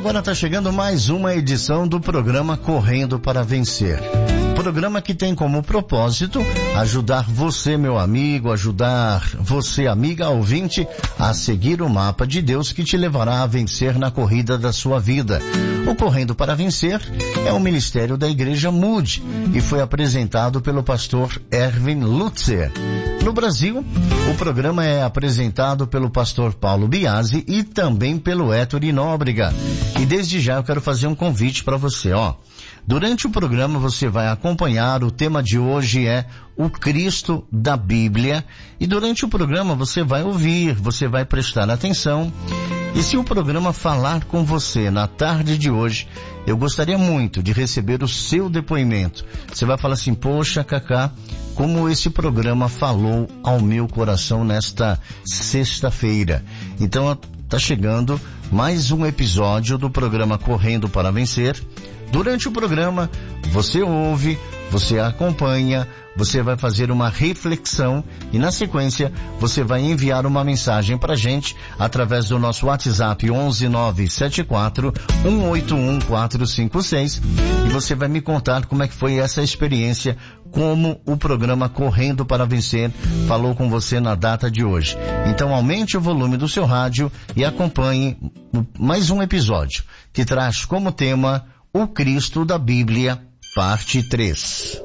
agora está chegando mais uma edição do programa Correndo para Vencer. Programa que tem como propósito ajudar você, meu amigo, ajudar você, amiga ouvinte, a seguir o mapa de Deus que te levará a vencer na corrida da sua vida. O Correndo para Vencer é um ministério da Igreja Moody e foi apresentado pelo pastor Erwin Lutzer. No Brasil, o programa é apresentado pelo pastor Paulo Biasi e também pelo Héctor Nóbrega. E desde já eu quero fazer um convite para você, Durante o programa você vai acompanhar, o tema de hoje é o Cristo da Bíblia, e durante o programa você vai ouvir, você vai prestar atenção, e se o programa falar com você na tarde de hoje, eu gostaria muito de receber o seu depoimento. Você vai falar assim, poxa, Cacá, como esse programa falou ao meu coração nesta sexta-feira. Então está chegando mais um episódio do programa Correndo para Vencer. Durante o programa, você ouve, você acompanha, você vai fazer uma reflexão e na sequência você vai enviar uma mensagem pra gente através do nosso WhatsApp 11974-181-456 e você vai me contar como é que foi essa experiência, como o programa Correndo para Vencer falou com você na data de hoje. Então aumente o volume do seu rádio e acompanhe mais um episódio que traz como tema o Cristo da Bíblia, parte 3.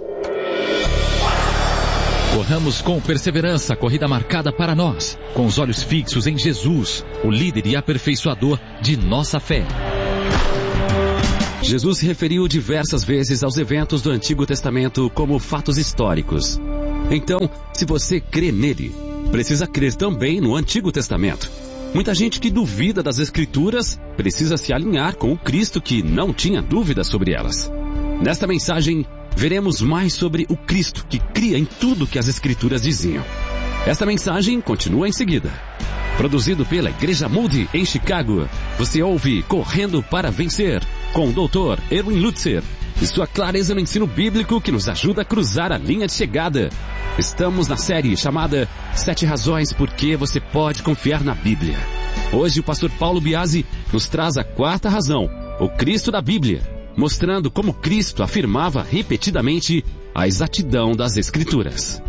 Corramos com perseverança a corrida marcada para nós, com os olhos fixos em Jesus, o líder e aperfeiçoador de nossa fé. Jesus se referiu diversas vezes aos eventos do Antigo Testamento como fatos históricos. Então, se você crê nele, precisa crer também no Antigo Testamento. Muita gente que duvida das Escrituras precisa se alinhar com o Cristo que não tinha dúvidas sobre elas. Nesta mensagem, veremos mais sobre o Cristo que cria em tudo que as Escrituras diziam. Esta mensagem continua em seguida. Produzido pela Igreja Moody em Chicago, você ouve Correndo para Vencer, com o Dr. Erwin Lutzer, e sua clareza no ensino bíblico que nos ajuda a cruzar a linha de chegada. Estamos na série chamada 7 razões por que você pode confiar na Bíblia. Hoje o pastor Paulo Biasi nos traz a 4ª razão, o Cristo da Bíblia, mostrando como Cristo afirmava repetidamente a exatidão das Escrituras.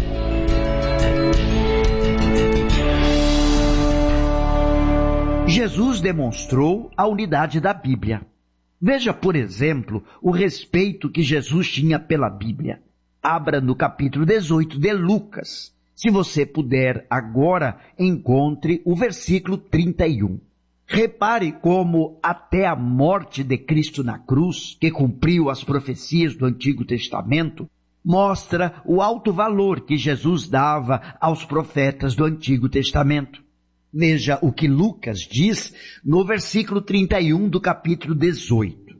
Jesus demonstrou a unidade da Bíblia. Veja, por exemplo, o respeito que Jesus tinha pela Bíblia. Abra no capítulo 18 de Lucas. Se você puder agora, encontre o versículo 31. Repare como até a morte de Cristo na cruz, que cumpriu as profecias do Antigo Testamento, mostra o alto valor que Jesus dava aos profetas do Antigo Testamento. Veja o que Lucas diz no versículo 31 do capítulo 18.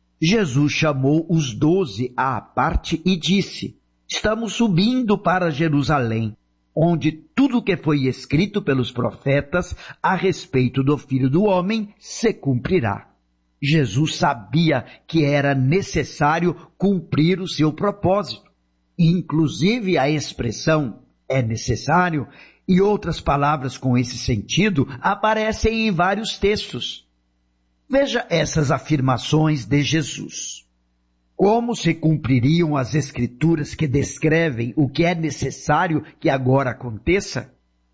Jesus chamou os 12 à parte e disse: estamos subindo para Jerusalém, onde tudo o que foi escrito pelos profetas a respeito do Filho do Homem se cumprirá. Jesus sabia que era necessário cumprir o seu propósito. Inclusive a expressão é necessário e outras palavras com esse sentido aparecem em vários textos. Veja essas afirmações de Jesus. Como se cumpririam as Escrituras que descrevem o que é necessário que agora aconteça?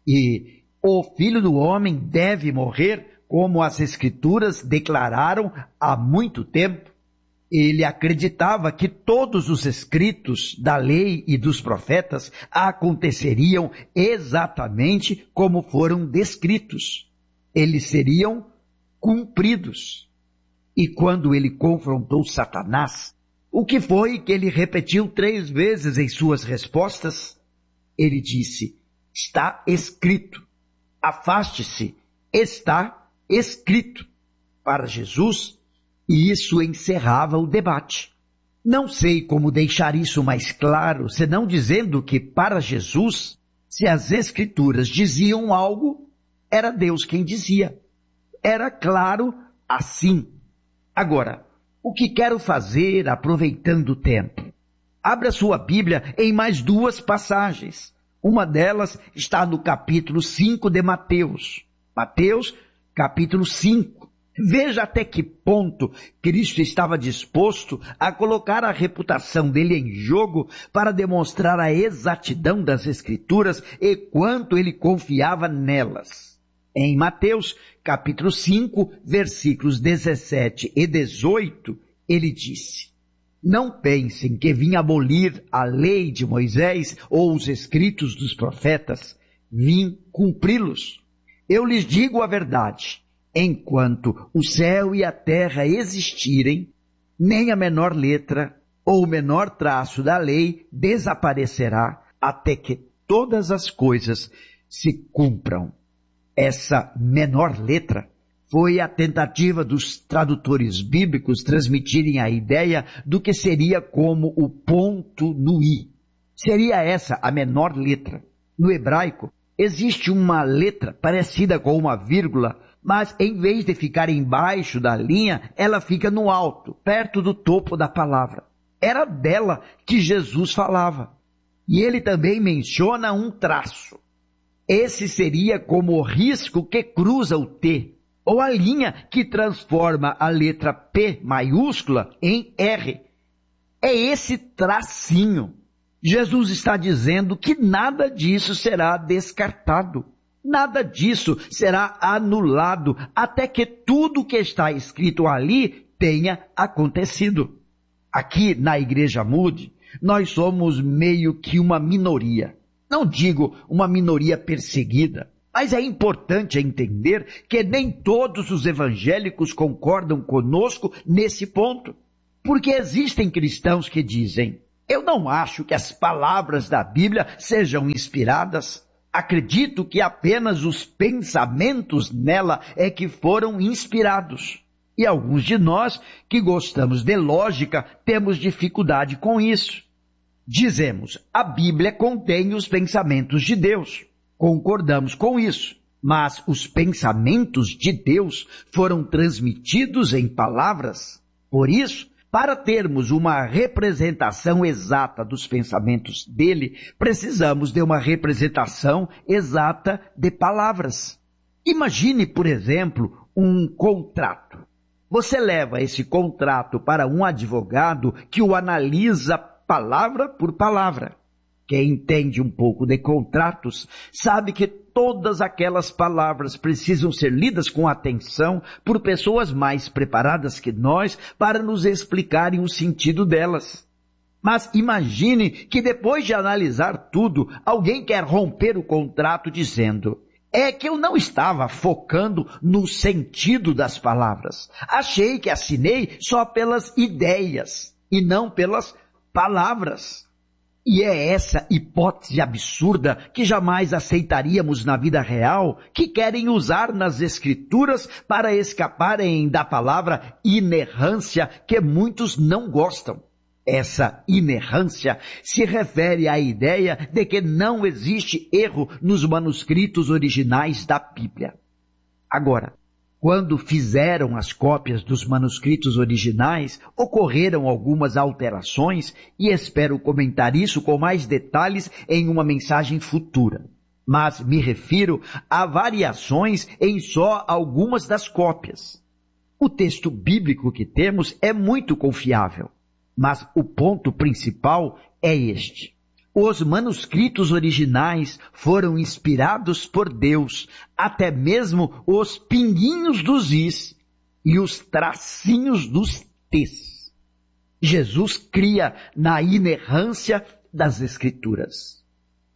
E o Filho do Homem deve morrer, como as Escrituras declararam há muito tempo. Ele acreditava que todos os escritos da lei e dos profetas aconteceriam exatamente como foram descritos. Eles seriam cumpridos. E quando ele confrontou Satanás, o que foi que ele repetiu 3 vezes em suas respostas? Ele disse: está escrito. Afaste-se, está escrito. Para Jesus, e isso encerrava o debate. Não sei como deixar isso mais claro, senão dizendo que para Jesus, se as Escrituras diziam algo, era Deus quem dizia. Era claro assim. Agora, o que quero fazer aproveitando o tempo? Abra sua Bíblia em mais 2 passagens. Uma delas está no capítulo 5 de Mateus. Mateus, capítulo 5. Veja até que ponto Cristo estava disposto a colocar a reputação dele em jogo para demonstrar a exatidão das Escrituras e quanto ele confiava nelas. Em Mateus, capítulo 5, versículos 17 e 18, ele disse: Não pensem que vim abolir a lei de Moisés ou os escritos dos profetas, vim cumpri-los. Eu lhes digo a verdade. Enquanto o céu e a terra existirem, nem a menor letra ou o menor traço da lei desaparecerá até que todas as coisas se cumpram. Essa menor letra foi a tentativa dos tradutores bíblicos transmitirem a ideia do que seria como o ponto no i. Seria essa a menor letra. No hebraico, existe uma letra parecida com uma vírgula, mas em vez de ficar embaixo da linha, ela fica no alto, perto do topo da palavra. Era dela que Jesus falava. E ele também menciona um traço. Esse seria como o risco que cruza o T, ou a linha que transforma a letra P maiúscula em R. É esse tracinho. Jesus está dizendo que nada disso será descartado. Nada disso será anulado até que tudo o que está escrito ali tenha acontecido. Aqui na Igreja Moody, nós somos meio que uma minoria. Não digo uma minoria perseguida, mas é importante entender que nem todos os evangélicos concordam conosco nesse ponto. Porque existem cristãos que dizem: eu não acho que as palavras da Bíblia sejam inspiradas. Acredito que apenas os pensamentos nela é que foram inspirados. E alguns de nós, que gostamos de lógica, temos dificuldade com isso. Dizemos, a Bíblia contém os pensamentos de Deus. Concordamos com isso. Mas os pensamentos de Deus foram transmitidos em palavras. Por isso, para termos uma representação exata dos pensamentos dele, precisamos de uma representação exata de palavras. Imagine, por exemplo, um contrato. Você leva esse contrato para um advogado que o analisa palavra por palavra. Quem entende um pouco de contratos sabe que todas aquelas palavras precisam ser lidas com atenção por pessoas mais preparadas que nós para nos explicarem o sentido delas. Mas imagine que depois de analisar tudo, alguém quer romper o contrato dizendo: é que eu não estava focando no sentido das palavras. Achei que assinei só pelas ideias e não pelas palavras. E é essa hipótese absurda que jamais aceitaríamos na vida real, que querem usar nas Escrituras para escaparem da palavra inerrância que muitos não gostam. Essa inerrância se refere à ideia de que não existe erro nos manuscritos originais da Bíblia. Agora, quando fizeram as cópias dos manuscritos originais, ocorreram algumas alterações e espero comentar isso com mais detalhes em uma mensagem futura. Mas me refiro a variações em só algumas das cópias. O texto bíblico que temos é muito confiável, mas o ponto principal é este. Os manuscritos originais foram inspirados por Deus, até mesmo os pinguinhos dos is e os tracinhos dos t's. Jesus cria na inerrância das Escrituras.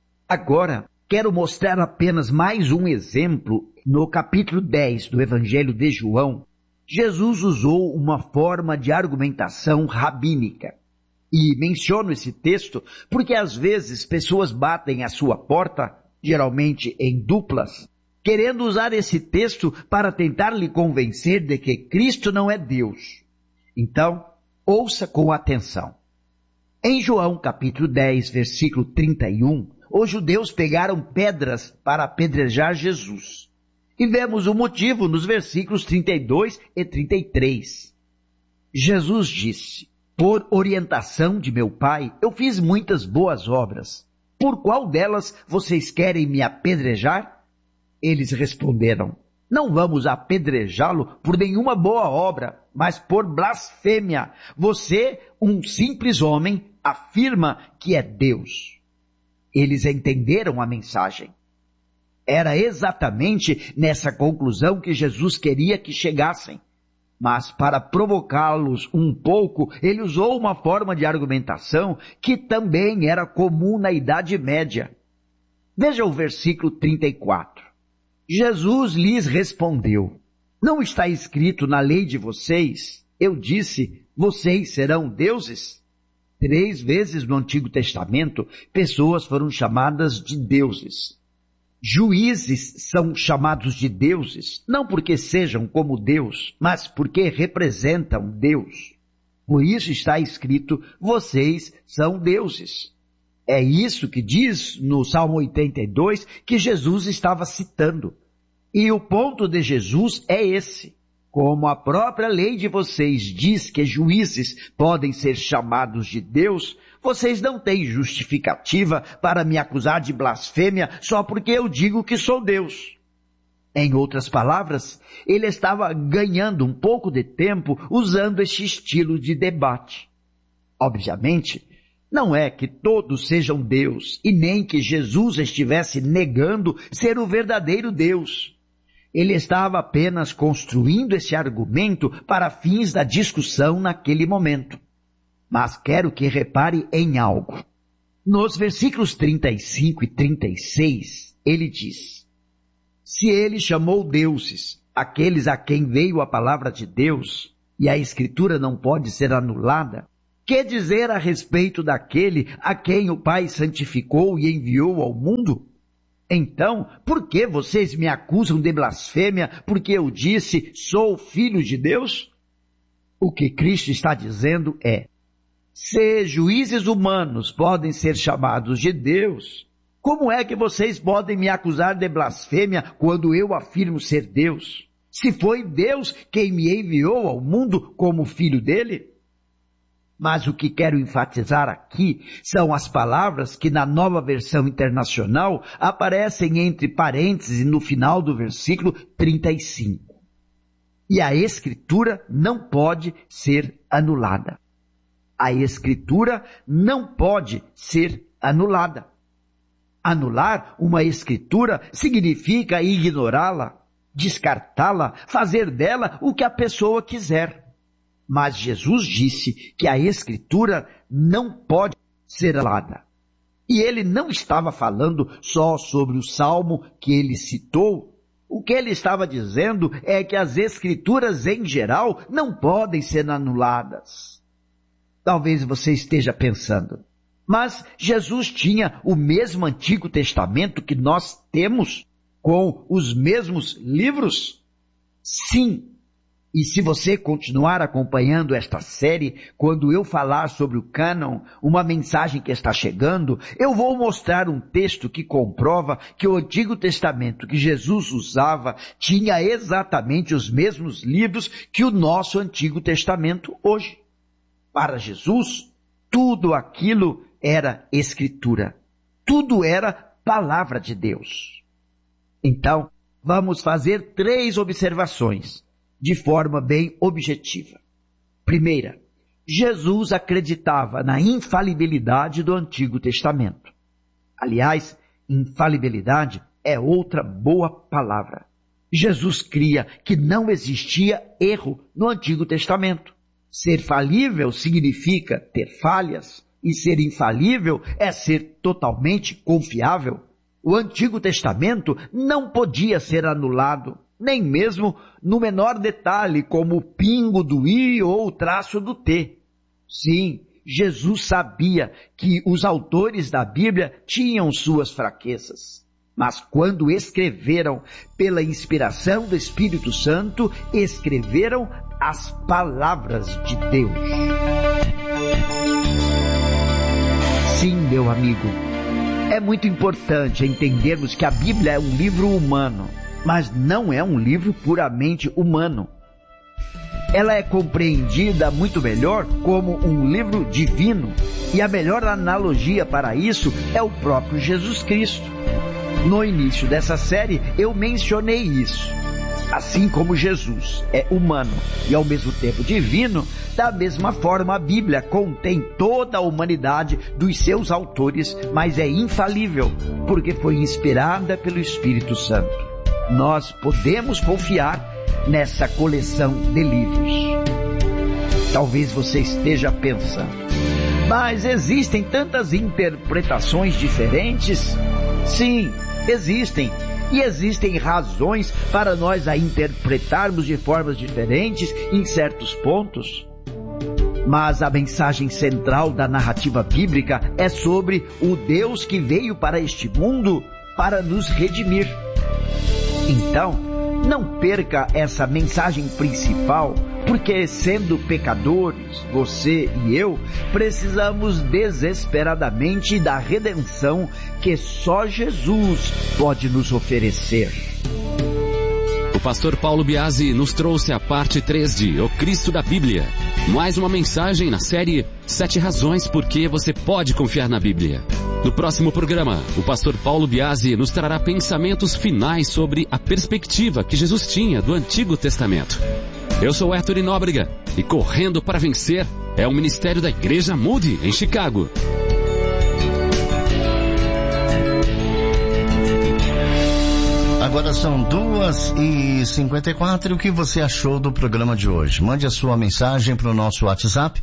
Agora, quero mostrar apenas mais um exemplo. No capítulo 10 do Evangelho de João, Jesus usou uma forma de argumentação rabínica. E menciono esse texto porque às vezes pessoas batem à sua porta, geralmente em duplas, querendo usar esse texto para tentar lhe convencer de que Cristo não é Deus. Então, ouça com atenção. Em João capítulo 10, versículo 31, os judeus pegaram pedras para apedrejar Jesus. E vemos o motivo nos versículos 32 e 33. Jesus disse: por orientação de meu Pai, eu fiz muitas boas obras. Por qual delas vocês querem me apedrejar? Eles responderam: Não vamos apedrejá-lo por nenhuma boa obra, mas por blasfêmia. Você, um simples homem, afirma que é Deus. Eles entenderam a mensagem. Era exatamente nessa conclusão que Jesus queria que chegassem. Mas para provocá-los um pouco, ele usou uma forma de argumentação que também era comum na Idade Média. Veja o versículo 34. Jesus lhes respondeu: não está escrito na lei de vocês? Eu disse, vocês serão deuses? 3 vezes no Antigo Testamento, pessoas foram chamadas de deuses. Juízes são chamados de deuses, não porque sejam como Deus, mas porque representam Deus. Por isso está escrito, vocês são deuses. É isso que diz no Salmo 82 que Jesus estava citando. E o ponto de Jesus é esse. Como a própria lei de vocês diz que juízes podem ser chamados de Deus, vocês não têm justificativa para me acusar de blasfêmia só porque eu digo que sou Deus. Em outras palavras, ele estava ganhando um pouco de tempo usando este estilo de debate. Obviamente, não é que todos sejam Deus e nem que Jesus estivesse negando ser o verdadeiro Deus. Ele estava apenas construindo esse argumento para fins da discussão naquele momento. Mas quero que repare em algo. Nos versículos 35 e 36, ele diz: se ele chamou deuses aqueles a quem veio a palavra de Deus, e a Escritura não pode ser anulada, que dizer a respeito daquele a quem o Pai santificou e enviou ao mundo? Então, por que vocês me acusam de blasfêmia porque eu disse, sou filho de Deus? O que Cristo está dizendo é, se juízes humanos podem ser chamados de Deus, como é que vocês podem me acusar de blasfêmia quando eu afirmo ser Deus? Se foi Deus quem me enviou ao mundo como filho dele? Mas o que quero enfatizar aqui são as palavras que na Nova Versão Internacional aparecem entre parênteses no final do versículo 35. E a Escritura não pode ser anulada. A Escritura não pode ser anulada. Anular uma Escritura significa ignorá-la, descartá-la, fazer dela o que a pessoa quiser. Mas Jesus disse que a Escritura não pode ser anulada. E ele não estava falando só sobre o Salmo que ele citou. O que ele estava dizendo é que as Escrituras em geral não podem ser anuladas. Talvez você esteja pensando, mas Jesus tinha o mesmo Antigo Testamento que nós temos, com os mesmos livros? Sim. E se você continuar acompanhando esta série, quando eu falar sobre o cânon, uma mensagem que está chegando, eu vou mostrar um texto que comprova que o Antigo Testamento que Jesus usava tinha exatamente os mesmos livros que o nosso Antigo Testamento hoje. Para Jesus, tudo aquilo era Escritura. Tudo era Palavra de Deus. Então, vamos fazer 3 observações de forma bem objetiva. Primeira, Jesus acreditava na infalibilidade do Antigo Testamento. Aliás, infalibilidade é outra boa palavra. Jesus cria que não existia erro no Antigo Testamento. Ser falível significa ter falhas, e ser infalível é ser totalmente confiável. O Antigo Testamento não podia ser anulado, nem mesmo no menor detalhe, como o pingo do i ou o traço do t. Sim, Jesus sabia que os autores da Bíblia tinham suas fraquezas, mas quando escreveram pela inspiração do Espírito Santo, escreveram as palavras de Deus. Sim, meu amigo, é muito importante entendermos que a Bíblia é um livro humano, mas não é um livro puramente humano. Ela é compreendida muito melhor como um livro divino, e a melhor analogia para isso é o próprio Jesus Cristo. No início dessa série eu mencionei isso. Assim como Jesus é humano e ao mesmo tempo divino, da mesma forma a Bíblia contém toda a humanidade dos seus autores, mas é infalível, porque foi inspirada pelo Espírito Santo. Nós podemos confiar nessa coleção de livros. Talvez você esteja pensando, mas existem tantas interpretações diferentes? Sim, existem. E existem razões para nós a interpretarmos de formas diferentes em certos pontos. Mas a mensagem central da narrativa bíblica é sobre o Deus que veio para este mundo para nos redimir. Então, não perca essa mensagem principal, porque sendo pecadores, você e eu, precisamos desesperadamente da redenção que só Jesus pode nos oferecer. O pastor Paulo Biasi nos trouxe a parte 3 de O Cristo da Bíblia. Mais uma mensagem na série 7 razões por que você pode confiar na Bíblia. No próximo programa, o pastor Paulo Biasi nos trará pensamentos finais sobre a perspectiva que Jesus tinha do Antigo Testamento. Eu sou Héctor Nóbrega e Correndo para Vencer é o ministério da Igreja Moody, em Chicago. Agora são 2h54. O que você achou do programa de hoje? Mande a sua mensagem para o nosso WhatsApp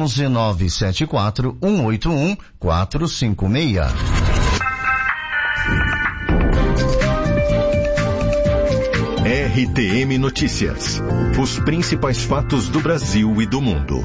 11974-181-456. RTM Notícias. Os principais fatos do Brasil e do mundo.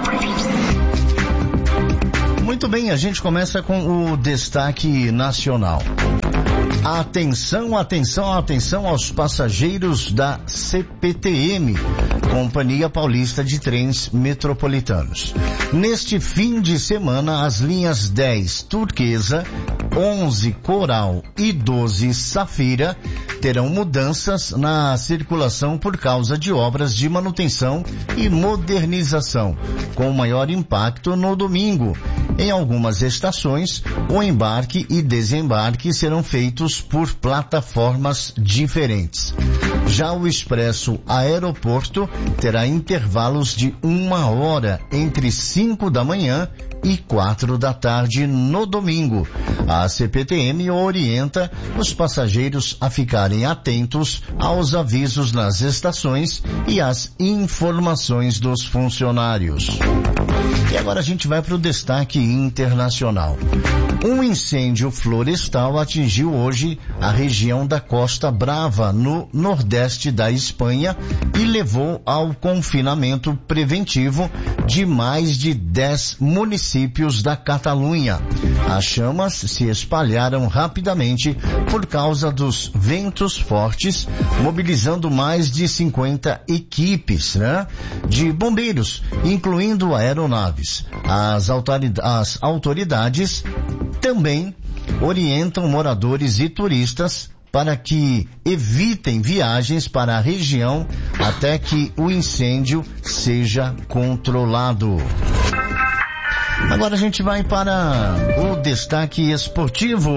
Muito bem, a gente começa com o destaque nacional. Atenção, atenção, atenção aos passageiros da CPTM, Companhia Paulista de Trens Metropolitanos. Neste fim de semana, as linhas 10 Turquesa, 11 Coral e 12 Safira terão mudanças na circulação por causa de obras de manutenção e modernização, com maior impacto no domingo. Em algumas estações, o embarque e desembarque serão feitos por plataformas diferentes. Já o Expresso Aeroporto terá intervalos de 1 hora entre 5 da manhã e 4 da tarde no domingo. A CPTM orienta os passageiros a ficarem atentos aos avisos nas estações e às informações dos funcionários. E agora a gente vai para o destaque internacional. Um incêndio florestal atingiu hoje a região da Costa Brava, no nordeste da Espanha, e levou ao confinamento preventivo de mais de 10 municípios da Catalunha. As chamas se espalharam rapidamente por causa dos ventos fortes, mobilizando mais de 50 equipes, de bombeiros, incluindo aeronaves. As autoridades também orientam moradores e turistas para que evitem viagens para a região até que o incêndio seja controlado. Agora a gente vai para o destaque esportivo.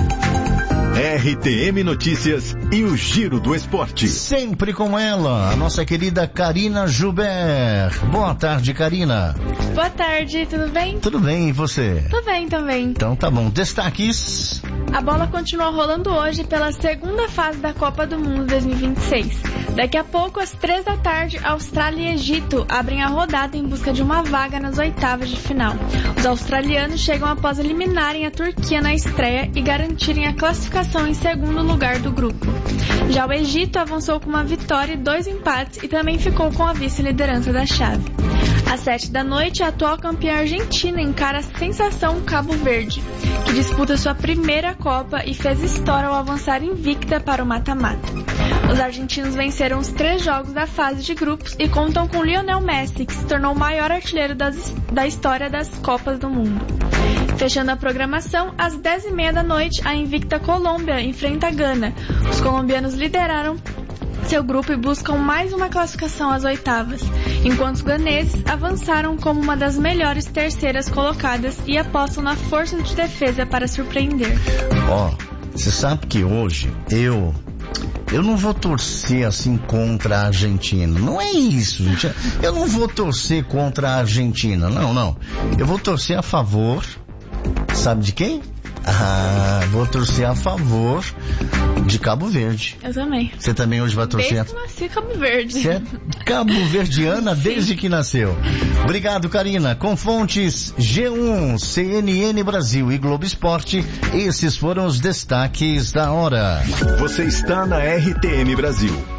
RTM Notícias e o Giro do Esporte. Sempre com ela, a nossa querida Karina Joubert. Boa tarde, Karina. Boa tarde, tudo bem? Tudo bem, e você? Tudo bem também. Então tá bom, destaques. A bola continua rolando hoje pela segunda fase da Copa do Mundo 2026. Daqui a pouco, às 3 da tarde, Austrália e Egito abrem a rodada em busca de uma vaga nas oitavas de final. Os australianos chegam após eliminarem a Turquia na estreia e garantirem a classificação em segundo lugar do grupo. Já o Egito avançou com uma vitória e 2 empates e também ficou com a vice-liderança da chave. Às 7 da noite, a atual campeã argentina encara a sensação Cabo Verde, que disputa sua primeira Copa e fez história ao avançar invicta para o mata-mata. Os argentinos venceram os 3 jogos da fase de grupos e contam com Lionel Messi, que se tornou o maior artilheiro da história das Copas do Mundo. Fechando a programação, às 10h30 da noite, a invicta Colômbia enfrenta a Gana. Os colombianos lideraram seu grupo e buscam mais uma classificação às oitavas, enquanto os ganeses avançaram como uma das melhores terceiras colocadas e apostam na força de defesa para surpreender. Você sabe que hoje eu eu não vou torcer assim contra a Argentina. Não é isso, gente. Eu não vou torcer contra a Argentina. Não. Eu vou torcer a favor, sabe de quem? Vou torcer a favor de Cabo Verde. Eu também. Você também hoje vai torcer? Desde que nasci Cabo Verde. Você é cabo-verdiana desde que nasceu. Obrigado, Karina. Com fontes G1, CNN Brasil e Globo Esporte, esses foram os destaques da hora. Você está na RTM Brasil.